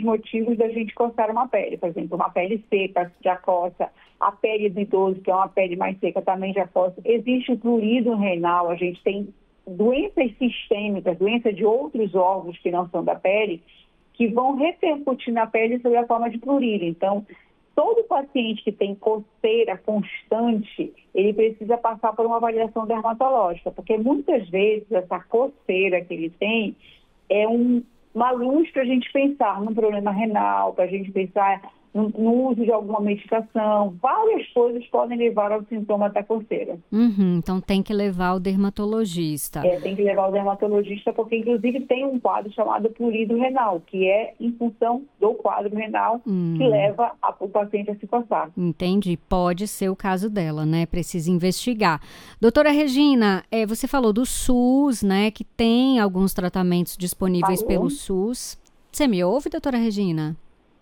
motivos da gente coçar uma pele. Por exemplo, uma pele seca já coça, a pele do idoso, que é uma pele mais seca, também já coça. Existe o prurido renal, a gente tem doenças sistêmicas, doenças de outros órgãos que não são da pele, que vão repercutir na pele sob a forma de prurido. Então, todo paciente que tem coceira constante, ele precisa passar por uma avaliação dermatológica, porque muitas vezes essa coceira que ele tem é uma luz para a gente pensar num problema renal, para a gente pensar no uso de alguma medicação. Várias coisas podem levar ao sintoma da coceira. Então tem que levar o dermatologista. Tem que levar o dermatologista, porque inclusive tem um quadro chamado prurido renal, que é em função do quadro renal que leva o paciente a se coçar. Entendi. Pode ser o caso dela, né? Precisa investigar. Doutora Regina, você falou do SUS, né? Que tem alguns tratamentos disponíveis pelo SUS. Você me ouve, doutora Regina?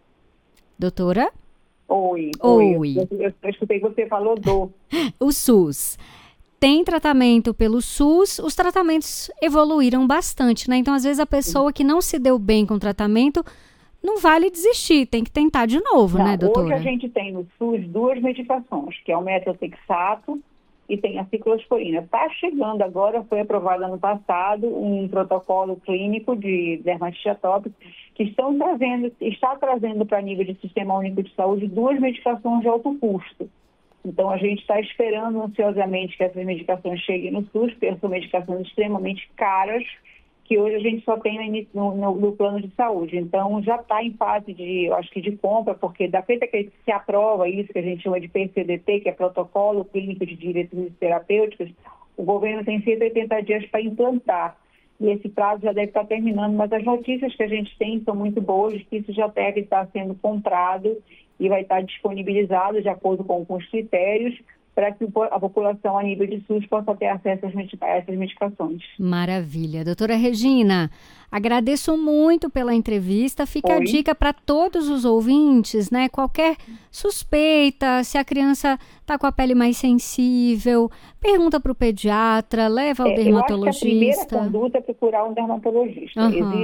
Doutora? Oi. Eu escutei que você falou O SUS. Tem tratamento pelo SUS, os tratamentos evoluíram bastante, né? Então, às vezes, a pessoa que não se deu bem com o tratamento, não vale desistir, tem que tentar de novo, né, doutora? Hoje a gente tem no SUS 2 medicações, que é o metotrexato e tem a ciclosporina. Está chegando agora, foi aprovado ano passado, um protocolo clínico de dermatite atópica, que está trazendo para nível de Sistema Único de Saúde 2 medicações de alto custo. Então, a gente está esperando ansiosamente que essas medicações cheguem no SUS, porque são medicações extremamente caras, que hoje a gente só tem no plano de saúde. Então, já está em fase de compra, porque da feita que se aprova isso, que a gente chama de PCDT, que é Protocolo Clínico de Diretrizes Terapêuticas, o governo tem 180 dias para implantar. E esse prazo já deve estar terminando, mas as notícias que a gente tem são muito boas, que isso já deve estar sendo comprado e vai estar disponibilizado de acordo com os critérios para que a população a nível de SUS possa ter acesso a essas medicações. Maravilha. Doutora Regina, agradeço muito pela entrevista. Fica a dica para todos os ouvintes, né? Qualquer suspeita, se a criança está com a pele mais sensível, pergunta para o pediatra, leva ao dermatologista. Eu acho que a primeira conduta é procurar um dermatologista.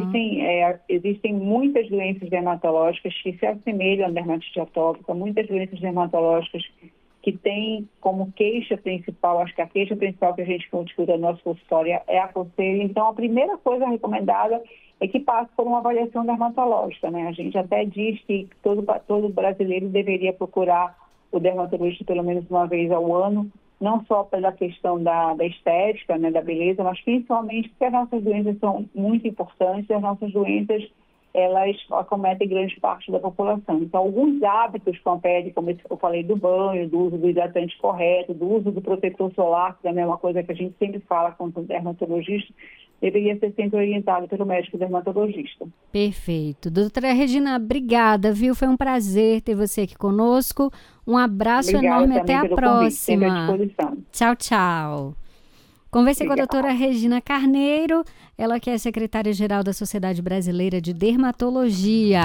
Existem muitas doenças dermatológicas que se assemelham à dermatite atópica, muitas doenças dermatológicas que tem como queixa principal, acho que a queixa principal que a gente escuta no nosso consultório é a coceira. Então, a primeira coisa recomendada é que passe por uma avaliação dermatológica, né? A gente até diz que todo brasileiro deveria procurar o dermatologista pelo menos uma vez ao ano, não só pela questão da estética, né, da beleza, mas principalmente porque as nossas doenças são muito importantes, as nossas doenças elas acometem grande parte da população. Então, alguns hábitos com a pele, como esse que eu falei do banho, do uso do hidratante correto, do uso do protetor solar, que também é uma coisa que a gente sempre fala com o dermatologista, deveria ser sempre orientado pelo médico dermatologista. Perfeito. Doutora Regina, obrigada, viu? Foi um prazer ter você aqui conosco. Um abraço enorme, até a próxima. Tchau, tchau. Conversei com a doutora Regina Carneiro, ela que é secretária-geral da Sociedade Brasileira de Dermatologia.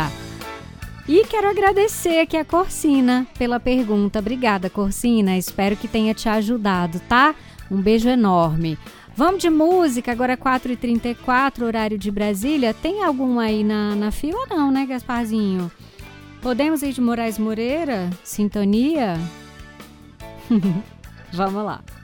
E quero agradecer aqui a Corsina pela pergunta. Obrigada, Corsina. Espero que tenha te ajudado, tá? Um beijo enorme. Vamos de música, agora 4h34, horário de Brasília. Tem algum aí na fila? Não, né, Gasparzinho? Podemos ir de Moraes Moreira? Sintonia? Vamos lá.